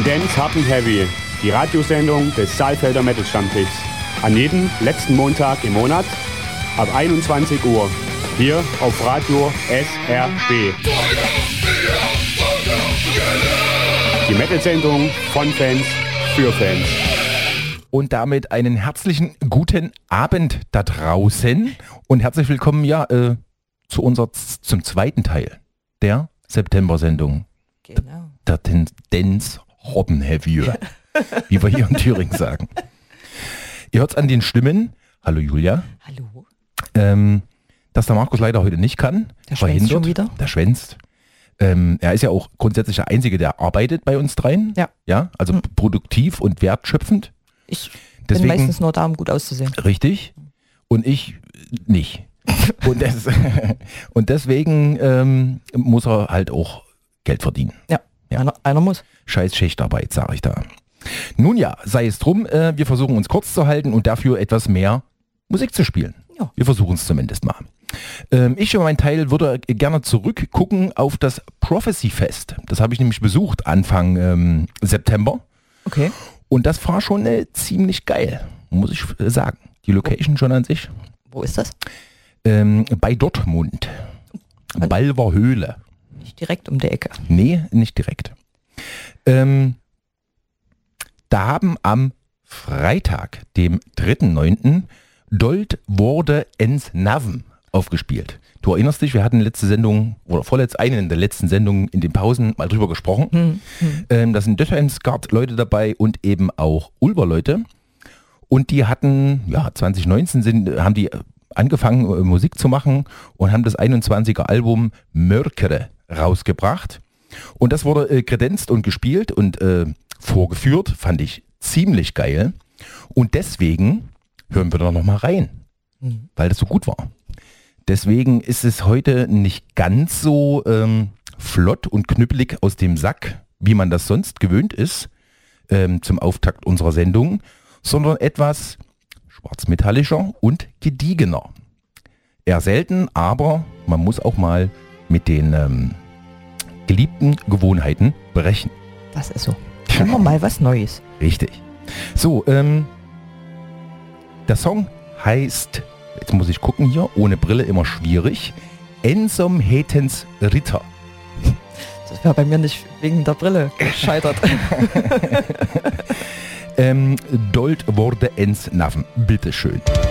Dance Hard and Heavy, die Radiosendung des Saalfelder Metal Stammtischs. An jedem letzten Montag im Monat ab 21 Uhr. Hier auf Radio SRB. Die Metal-Sendung von Fans für Fans. Und damit einen herzlichen guten Abend da draußen und herzlich willkommen zum zweiten Teil der September-Sendung. Genau. Der Tendenz Hobben Heavy, wie wir hier in Thüringen sagen. Ihr hört es an den Stimmen. Hallo Julia. Hallo. Dass der Markus leider heute nicht kann. Der schwänzt schon wieder. Der schwänzt. Er ist ja auch grundsätzlich der Einzige, der arbeitet bei uns dreien. Ja, also produktiv und wertschöpfend. Ich bin meistens nur da, um gut auszusehen. Richtig. Und ich nicht. Und deswegen muss er halt auch Geld verdienen. Ja. Einer muss. Scheiß Schichtarbeit, sage ich da. Nun ja, sei es drum, wir versuchen uns kurz zu halten und dafür etwas mehr Musik zu spielen. Ja. Wir versuchen es zumindest mal. Ich für meinen Teil würde gerne zurückgucken auf das Prophecy Fest. Das habe ich nämlich besucht Anfang September. Okay. Und das war schon ziemlich geil, muss ich sagen. Die Location schon an sich. Wo ist das? Bei Dortmund. Balver Höhle. Nicht direkt um die Ecke. Nee, nicht direkt. Da haben am Freitag, dem 3.9., Dolt wurde ens Naven aufgespielt. Du erinnerst dich, wir hatten letzte Sendung, oder eine in der letzten Sendung in den Pausen mal drüber gesprochen. Da sind Döttensgard Leute dabei und eben auch Ulber Leute. Und die hatten, 2019 haben die angefangen Musik zu machen und haben das 21er Album Mörkere rausgebracht. Und das wurde kredenzt und gespielt und vorgeführt, fand ich ziemlich geil. Und deswegen hören wir da noch mal rein, weil das so gut war. Deswegen ist es heute nicht ganz so flott und knüppelig aus dem Sack, wie man das sonst gewöhnt ist, zum Auftakt unserer Sendung, sondern etwas schwarzmetallischer und gediegener. Eher selten, aber man muss auch mal mit den geliebten Gewohnheiten brechen. Das ist so. Immer mal was Neues. Richtig. So, der Song heißt, jetzt muss ich gucken hier, ohne Brille immer schwierig, Ensom Hetens Ritter. Das wäre bei mir nicht wegen der Brille gescheitert. Dolt wurde ens Naven. Bitteschön.